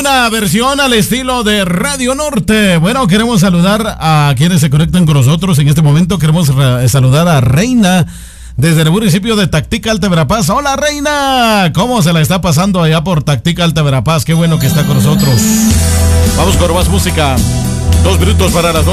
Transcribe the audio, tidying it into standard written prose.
Una versión al estilo de Radio Norte. Bueno, queremos saludar a quienes se conectan con nosotros en este momento. Queremos saludar a Reina desde el municipio de Tactica, Alta Verapaz. Hola, Reina. ¿Cómo se la está pasando allá por Tactica, Alta Verapaz? Qué bueno que está con nosotros. Vamos con más música. 2 minutos para las 9.